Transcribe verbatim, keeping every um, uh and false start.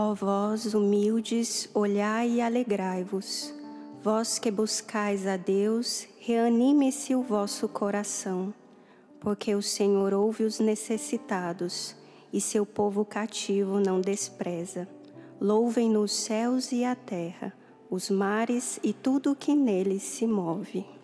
Ó vós, humildes, olhai e alegrai-vos. Vós que buscais a Deus, reanime-se o vosso coração. Porque o Senhor ouve os necessitados, e seu povo cativo não despreza. Louvem-no os céus e a terra, os mares e tudo o que neles se move.